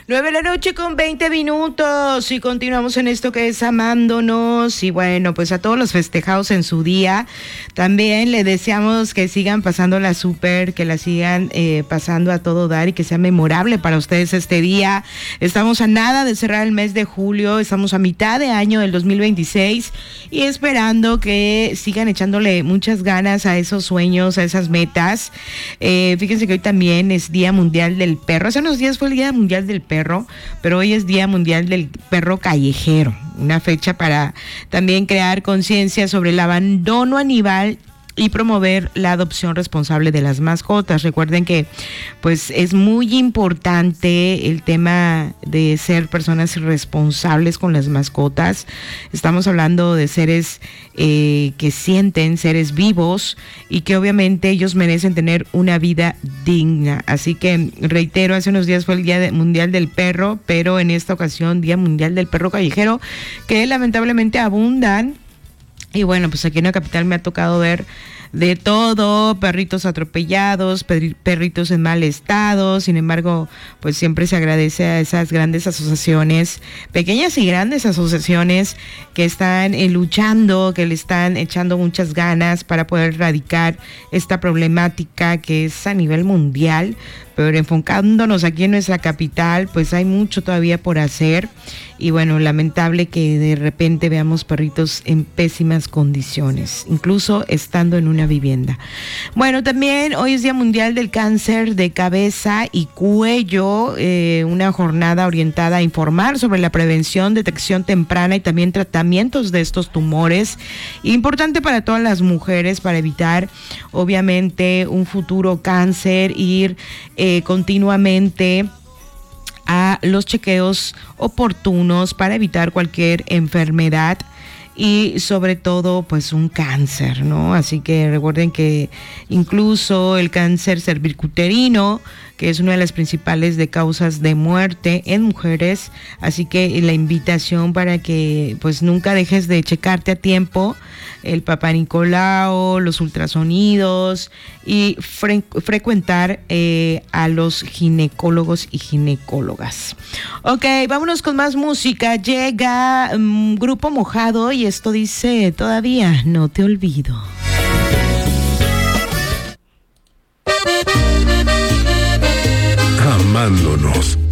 9 de la noche con 20 minutos y continuamos en esto que es Amándonos. Y bueno, pues a todos los festejados en su día, también le deseamos que sigan pasándola súper, que la sigan pasando a todo dar y que sea memorable para ustedes este día. Estamos a nada de cerrar el mes de julio, estamos a mitad de año del 2026 y esperando que sigan echándole muchas ganas a esos sueños, a esas metas. Fíjense que hoy también es Día Mundial del Perro. Hace unos días fue el Día Mundial del Perro, pero hoy es Día Mundial del Perro Callejero, una fecha para también crear conciencia sobre el abandono animal y promover la adopción responsable de las mascotas. Recuerden que pues es muy importante el tema de ser personas responsables con las mascotas. Estamos hablando de seres que sienten, seres vivos y que obviamente ellos merecen tener una vida digna. Así que reitero, hace unos días fue el Día Mundial del Perro, pero en esta ocasión Día Mundial del Perro Callejero, que lamentablemente abundan. Y bueno, pues aquí en la capital me ha tocado ver de todo, perritos atropellados, perritos en mal estado. Sin embargo, pues siempre se agradece a esas grandes asociaciones, pequeñas y grandes asociaciones que están luchando, que le están echando muchas ganas para poder erradicar esta problemática que es a nivel mundial. Pero enfocándonos aquí en nuestra capital, pues hay mucho todavía por hacer. Y bueno, lamentable que de repente veamos perritos en pésimas condiciones, incluso estando en una vivienda. Bueno, también hoy es Día Mundial del Cáncer de Cabeza y Cuello, una jornada orientada a informar sobre la prevención, detección temprana y también tratamientos de estos tumores. Importante para todas las mujeres para evitar, obviamente, un futuro cáncer, ir continuamente a los chequeos oportunos para evitar cualquier enfermedad y sobre todo pues un cáncer, ¿no? Así que recuerden que incluso el cáncer cervicuterino, que es una de las principales de causas de muerte en mujeres, así que la invitación para que pues nunca dejes de checarte a tiempo el Papá Nicolau, los ultrasonidos y frecuentar a los ginecólogos y ginecólogas. Ok, vámonos con más música. Llega Grupo Mojado y esto dice Todavía no te olvido. Amándonos.